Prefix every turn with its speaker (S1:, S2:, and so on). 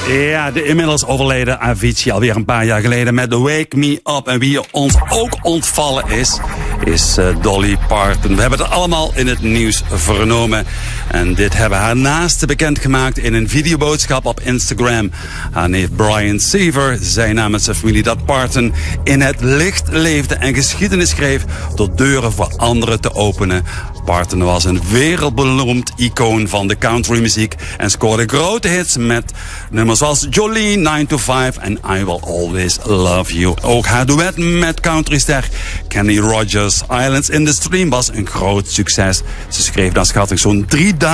S1: Ja, de inmiddels overleden Avicii alweer een paar jaar geleden met Wake Me Up. En wie ons ook ontvallen is Dolly Parton. We hebben het allemaal in het nieuws vernomen. En dit hebben haar naasten bekendgemaakt in een videoboodschap op Instagram. Haar neef Brian Seaver zei namens zijn familie dat Parton in het licht leefde en geschiedenis schreef door deuren voor anderen te openen. Parton was een wereldberoemd icoon van de countrymuziek en scoorde grote hits met nummers zoals Jolene, 9 to 5 en I Will Always Love You. Ook haar duet met countryster Kenny Rogers, Islands in the Stream, was een groot succes. Ze schreef naar schatting zo'n 3000